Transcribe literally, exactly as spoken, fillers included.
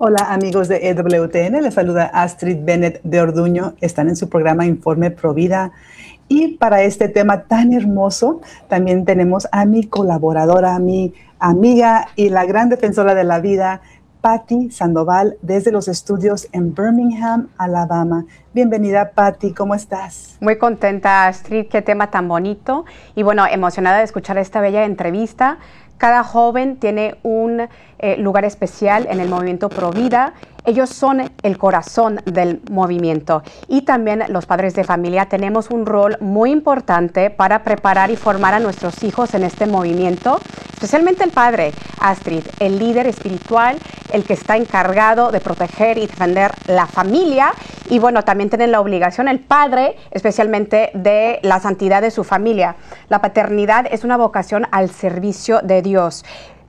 Hola amigos de E W T N, les saluda Astrid Bennett de Orduño. Están en su programa Informe Provida. Y para este tema tan hermoso, también tenemos a mi colaboradora, a mi amiga y la gran defensora de la vida, Patti Sandoval, desde los estudios en Birmingham, Alabama. Bienvenida, Patti, ¿cómo estás? Muy contenta, Astrid, qué tema tan bonito. Y bueno, emocionada de escuchar esta bella entrevista. Cada joven tiene un eh, lugar especial en el movimiento Provida. Ellos son el corazón del movimiento. Y también los padres de familia tenemos un rol muy importante para preparar y formar a nuestros hijos en este movimiento. Especialmente el padre, Astrid, el líder espiritual, el que está encargado de proteger y defender la familia. Y bueno, también tienen la obligación, el padre, especialmente de la santidad de su familia. La paternidad es una vocación al servicio de Dios.